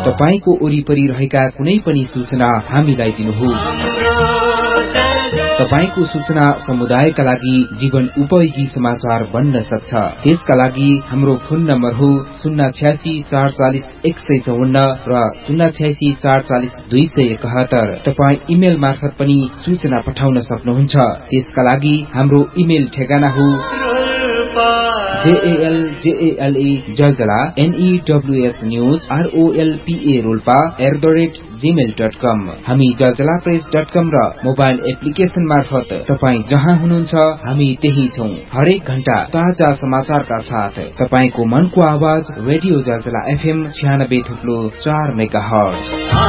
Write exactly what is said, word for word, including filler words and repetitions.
तपाईको वरिपरि रहेका कुनै पनि सूचना हामीलाई दिनुहोस्। तपाईको सूचना समुदायका लागि जीवन उपयोगी समाचार बन्न सक्छ। त्यसका लागि हाम्रो फोन नम्बर हो शून्य छ्यासी चार चालिस एक सय चौवन्न र शून्य छ्यासी चार चालिस दुई सय एकहत्तर। तपाई इमेल मार्फत पनि सूचना पठाउन सक्नुहुन्छ। त्यसका लागि हाम्रो इमेल ठेगाना हो JL जेएलए Jaljala नेडब्लुएस news आरओएलपीए Rolpa at the rate Gmail dot कम। हामी जलजला प्रेस डट कम र मोबाइल एप्लिकेशन मार्फत तपाई जहाँ हुनुहुन्छ हामी त्यही छौं। हरेक घण्टा ताजा समाचारका साथ तपाईको मनको आवाज रेडियो जलजला एफएम छ्यानब्बे थुप्लो चार मेगा हर्ज।